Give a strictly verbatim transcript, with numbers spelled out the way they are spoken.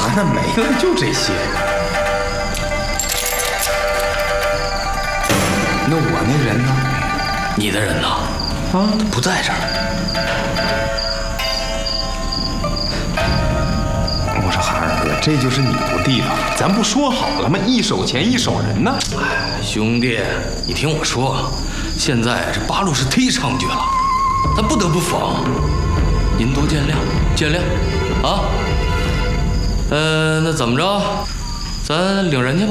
那没了，就这些。那我那人呢？ 你的人呢？ 啊， 不在这儿。 我说孩儿哥，这就是你不地道，咱不说好了吗？一手钱一手人呢。 哎，兄弟，你听我说，现在这八路是忒猖獗了，咱不得不防。您多见谅，见谅啊。呃，那怎么着？咱领人去吧。